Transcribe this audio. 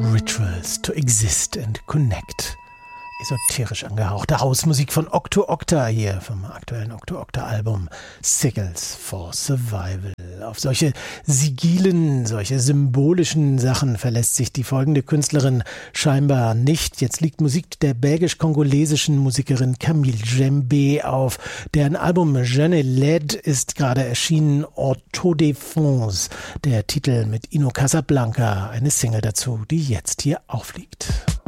Rituals to exist and connect. Esoterisch angehauchte Hausmusik von Octo Octa hier vom aktuellen Octo Octa Album Signals for Survival. Auf solche sigilen, solche symbolischen Sachen verlässt sich die folgende Künstlerin scheinbar nicht. Jetzt liegt Musik der belgisch-kongolesischen Musikerin Camille Djembe auf. Deren Album Jeune Laide ist gerade erschienen, Autodefense. Der Titel mit Ino Casablanca, eine Single dazu, die jetzt hier aufliegt.